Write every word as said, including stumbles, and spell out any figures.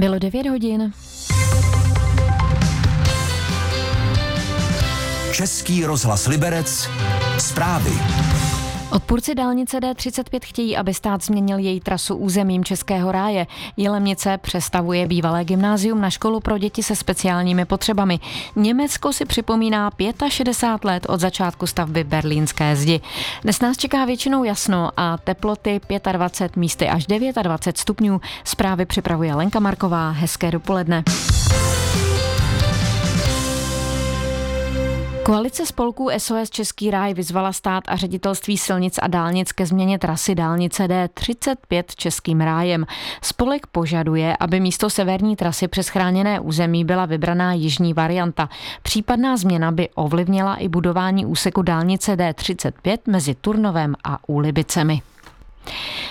Bylo devět hodin. Český rozhlas Liberec. Zprávy. Odpůrci dálnice D třicet pět chtějí, aby stát změnil její trasu územím Českého ráje. Jilemnice přestavuje bývalé gymnázium na školu pro děti se speciálními potřebami. Německo si připomíná šedesát pět let od začátku stavby Berlínské zdi. Dnes nás čeká většinou jasno a teploty dvacet pět, místy až dvacet devět stupňů. Zprávy připravuje Lenka Marková. Hezké dopoledne. Koalice spolků S O S Český ráj vyzvala stát a ředitelství silnic a dálnic ke změně trasy dálnice D třicet pět Českým rájem. Spolek požaduje, aby místo severní trasy přes chráněné území byla vybraná jižní varianta. Případná změna by ovlivnila i budování úseku dálnice D třicet pět mezi Turnovem a Úlibicemi.